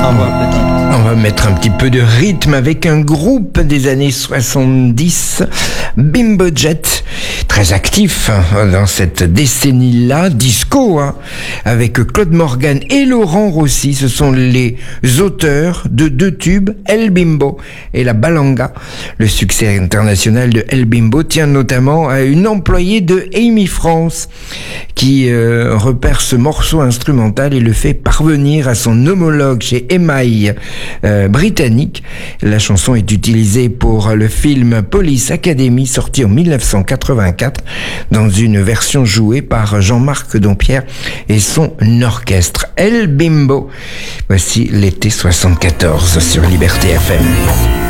On va mettre un petit peu de rythme avec un groupe des années 70, Bimbo Jet, très actif dans cette décennie-là, disco, avec Claude Morgan et Laurent Rossi. Ce sont les auteurs de deux tubes, El Bimbo et La Balanga. Le succès international de El Bimbo tient notamment à une employée de Amy France qui repère ce morceau instrumental et le fait parvenir à son homologue chez EMI britannique. La chanson est utilisée pour le film Police Academy, sorti en 1984, dans une version jouée par Jean-Marc Dompierre et son orchestre. El Bimbo. Voici l'été 74 sur Liberté FM.